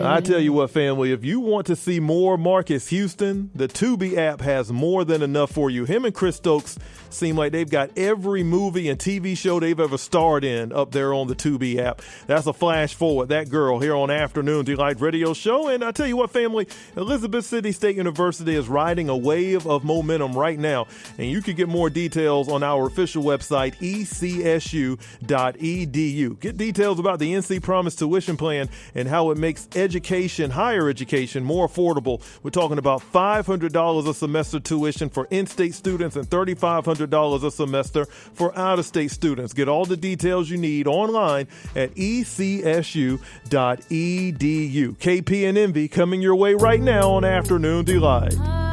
I tell you what, family, if you want to see more Marcus Houston, the Tubi app has more than enough for you. Him and Chris Stokes seem like they've got every movie and TV show they've ever starred in up there on the Tubi app. That's a flash forward. That girl here on Afternoon Delight Radio Show. And I tell you what, family, Elizabeth City State University is riding a wave of momentum right now. And you can get more details on our official website, ecsu.edu. Get details about the NC Promise tuition plan and how it makes education, higher education, more affordable. We're talking about $500 a semester tuition for in-state students and $3,500 a semester for out-of-state students. Get all the details you need online at ecsu.edu. KP and Envy coming your way right now on Afternoon Delight.